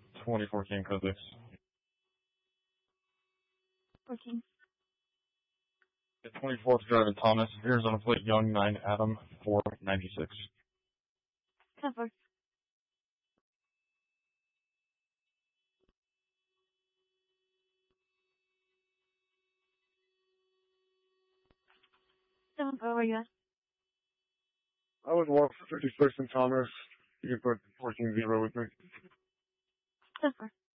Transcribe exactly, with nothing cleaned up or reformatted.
twenty-four King code six. fourteen. The twenty-fourth Drive in Thomas, Arizona plate Young nine Adam four ninety-six. Cover. Seven, where were you at? I was one fifty-six in Thomas. You can put fourteen zero with me. Cover.